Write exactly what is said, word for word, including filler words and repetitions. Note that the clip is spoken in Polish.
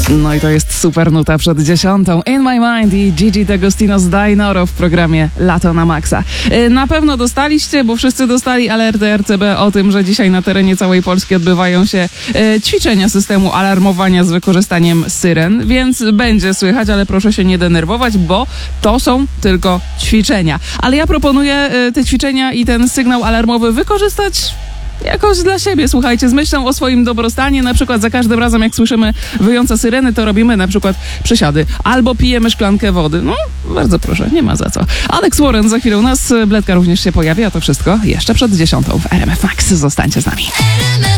No i to jest super nuta przed dziesiątą. In My Mind i Gigi D'Agostino z Dainoro w programie Lato na Maxa. Na pewno dostaliście, bo wszyscy dostali alerty R C B o tym, że dzisiaj na terenie całej Polski odbywają się ćwiczenia systemu alarmowania z wykorzystaniem syren, więc będzie słychać, ale proszę się nie denerwować, bo to są tylko ćwiczenia. Ale ja proponuję te ćwiczenia i ten sygnał alarmowy wykorzystać jakoś dla siebie, słuchajcie, z myślą o swoim dobrostanie, na przykład za każdym razem jak słyszymy wyjące syreny, to robimy na przykład przysiady, albo pijemy szklankę wody. No, bardzo proszę, nie ma za co. Alex Warren za chwilę u nas, Bledka również się pojawi, a to wszystko jeszcze przed dziesiątą w R M F Max. Zostańcie z nami.